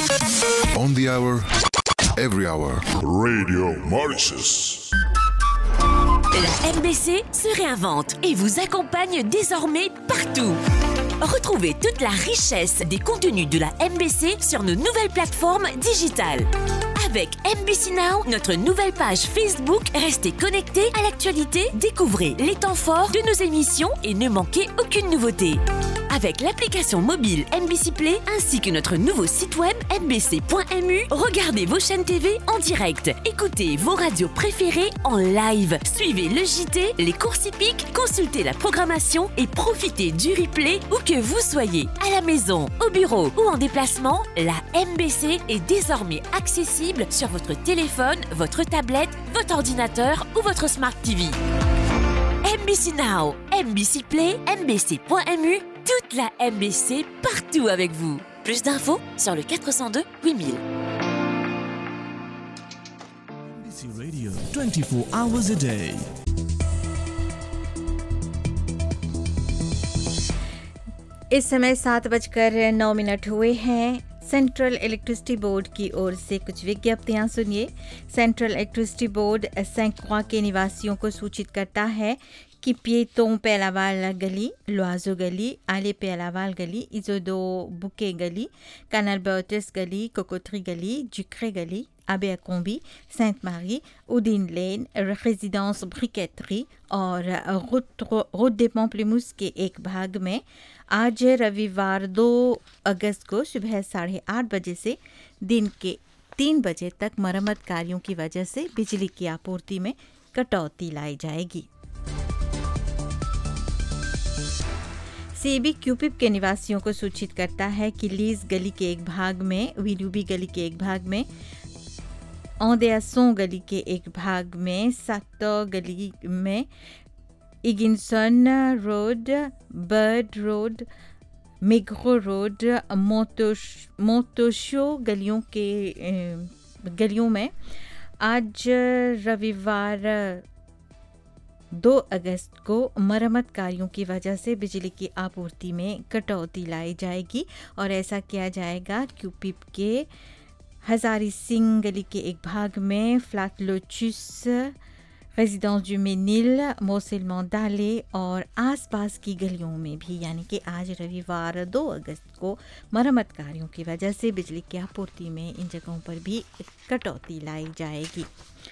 On the hour, every hour. Radio Mauritius. La MBC se réinvente et vous accompagne désormais partout. Retrouvez toute la richesse des contenus de la MBC sur nos nouvelles plateformes digitales. Avec MBC Now, notre nouvelle page Facebook, restez connectés à l'actualité, découvrez les temps forts de nos émissions et ne manquez aucune nouveauté. Avec l'application mobile MBC Play ainsi que notre nouveau site web mbc.mu, regardez vos chaînes TV en direct, écoutez vos radios préférées en live, suivez le JT, les courses hippiques, consultez la programmation et profitez du replay où que vous soyez, à la maison, au bureau ou en déplacement. La MBC est désormais accessible sur votre téléphone, votre tablette, votre ordinateur ou votre Smart TV. MBC Now, MBC Play, mbc.mu, toute la MBC partout avec vous. Plus d'infos sur le 402 8000. MBC Radio, 24 hours a day. इस समय 7:09 हुए हैं। Central electricity board की ओर से कुछ विज्ञप्तियां सुनिए। Central electricity board सैंक्वा के निवासियों को सूचित करता है कि पिएटों पेलावाल गली, लुआजो गली, आले पेलावाल गली, इजोदो बुके गली, कैनाल बर्टिस गली, कोकोट्री गली, जुक्रे गली, आबे अकोम्बी, सेंट मारी, उदिन लेन, रेजिडेंस ब्रिकेटरी और रोड दे पॉम्प्लीमूस के एक भाग में आज रविवार 2 अगस्त को सुबह 8:30 बजे से दिन के 3 बजे तक मरम्मत कार्यों की वजह से बिजली की आपूर्ति में कटौती लाई जाएगी। सीबी क्यूपिप के निवासियों को सूचित करता है कि लीज गली के एक भाग में, विलूबी गली के एक भाग में, औंदेसों गली के एक भाग में, सातो गली में, इगिनसन रोड, बर्ड रोड, मेग्रो रोड, मोतोशो गलियों में आज रविवार 2 अगस्त को मरम्मत कार्यों की वजह से बिजली की आपूर्ति में कटौती लाई जाएगी और ऐसा किया जाएगा क्यूपिप के हजारी सिंह गली के एक भाग में, flat लोचुस, residence du मेनिल, Mosul Mondlane और आसपास की गलियों में भी, यानी कि आज रविवार 2 अगस्त को मरम्मत कार्यों की वजह से बिजली की आपूर्ति में इन जगहों पर भी कटौती लाई जाएगी।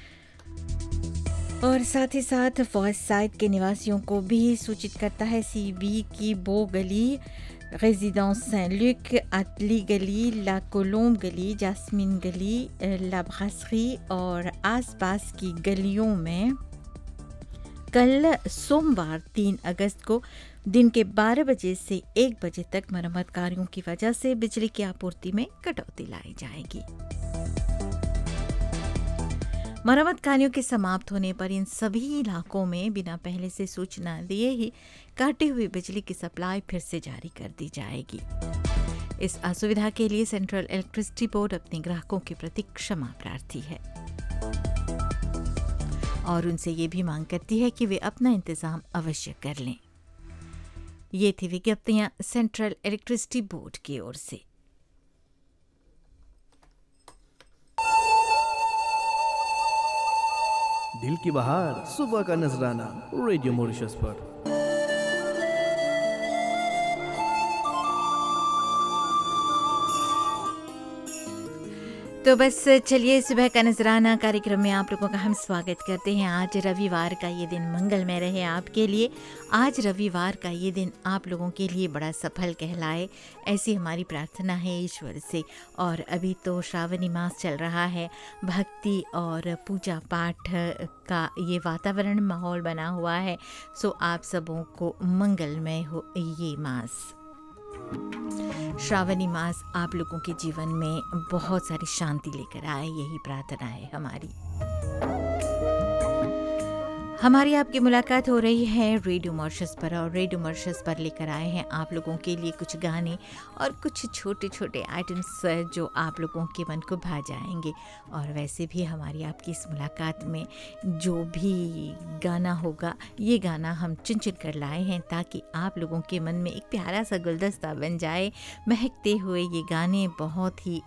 और साथ ही साथ फॉरेस्ट साइड के निवासियों को भी सूचित करता है सीबी की बो गली, रेजिडेंस सेंट लुक, अतली गली, ला कोलोम्ब गली, जास्मिन गली, ला ब्रासरी और आसपास की गलियों में कल सोमवार 3 अगस्त को दिन के 12 बजे से 1 बजे तक मरम्मत कार्यों की वजह से बिजली की आपूर्ति में कटौती लाई जाएगी। मरम्मत कार्यों के समाप्त होने पर इन सभी इलाकों में बिना पहले से सूचना दिए ही काटी हुई बिजली की सप्लाई फिर से जारी कर दी जाएगी। इस असुविधा के लिए सेंट्रल इलेक्ट्रिसिटी बोर्ड अपने ग्राहकों के प्रति क्षमा प्रार्थी है और उनसे ये भी मांग करती है कि वे अपना इंतजाम अवश्य कर लें। ये थी विज्ञप्तियां सेंट्रल इलेक्ट्रिसिटी बोर्ड की ओर से। दिल की बहार, सुबह का नजराना, रेडियो मॉरिशस पर। तो बस चलिए, सुबह का नजराना कार्यक्रम में आप लोगों का हम स्वागत करते हैं। आज रविवार का ये दिन मंगलमय रहे आपके लिए। आज रविवार का ये दिन आप लोगों के लिए बड़ा सफल कहलाए, ऐसी हमारी प्रार्थना है ईश्वर से। और अभी तो श्रावणी मास चल रहा है, भक्ति और पूजा पाठ का ये वातावरण माहौल बना हुआ है। सो आप सबों को मंगलमय हो ये मास। श्रावणी मास आप लोगों के जीवन में बहुत सारी शांति लेकर आए, यही प्रार्थना है हमारी। हमारी आपकी मुलाकात हो रही है रेडियो मॉरिशस पर, और रेडियो मॉरिशस पर लेकर आए हैं आप लोगों के लिए कुछ गाने और कुछ छोटे छोटे आइटम्स जो आप लोगों के मन को भा जाएंगे। और वैसे भी हमारी आपकी इस मुलाकात में जो भी गाना होगा, ये गाना हम चुन चुन कर लाए हैं ताकि आप लोगों के मन में एक प्यारा सा गुलदस्ता बन जाए। महकते हुए ये गाने बहुत ही